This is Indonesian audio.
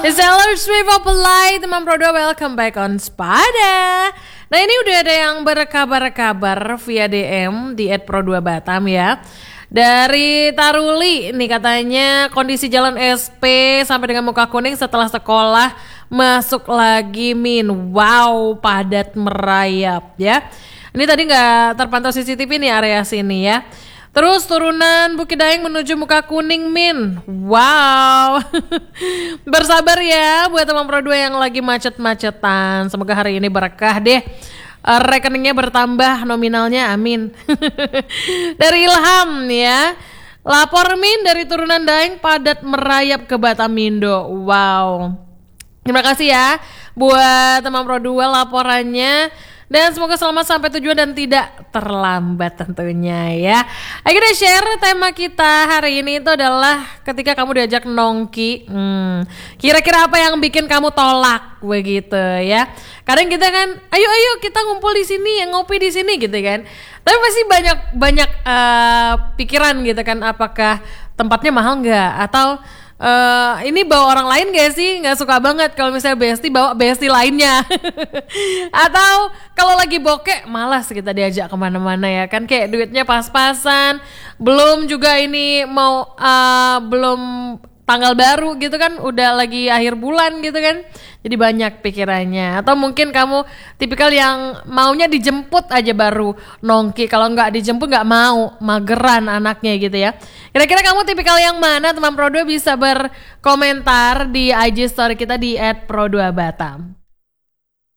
Sellers Wave of Light, teman Pro 2, welcome back on Spada. Nah ini udah ada yang berkabar-kabar via DM di @pro2batam ya. Dari Taruli nih katanya kondisi jalan SP sampai dengan muka kuning setelah sekolah masuk lagi Min. Wow, padat merayap ya. Ini tadi nggak terpantau CCTV nih area sini ya. Terus turunan Bukit Daeng menuju muka kuning Min. Wow. Bersabar ya buat teman Pro 2 yang lagi macet-macetan. Semoga hari ini berkah deh. Rekeningnya bertambah nominalnya, amin. Dari Ilham ya. Lapor Min dari turunan Daeng padat merayap ke Batamindo. Wow. Terima kasih ya buat teman Pro 2 laporannya. Dan semoga selamat sampai tujuan dan tidak terlambat tentunya ya. Ayo kita share tema kita hari ini itu adalah ketika kamu diajak nongki. Kira-kira apa yang bikin kamu tolak begitu ya. Kadang kita kan, ayo kita ngumpul di sini, ngopi di sini gitu kan. Tapi pasti banyak pikiran gitu kan, apakah tempatnya mahal nggak atau ini bawa orang lain gak sih? Gak suka banget kalau misalnya bestie bawa bestie lainnya. Atau kalau lagi bokeh malas kita diajak kemana-mana ya kan. Kayak duitnya pas-pasan. Belum juga ini mau belum tanggal baru gitu kan. Udah lagi akhir bulan gitu kan. Jadi banyak pikirannya. Atau mungkin kamu tipikal yang maunya dijemput aja baru nongki. Kalau nggak dijemput nggak mau, mageran anaknya gitu ya. Kira-kira kamu tipikal yang mana? Teman Pro 2 bisa berkomentar di IG story kita di @pro2batam.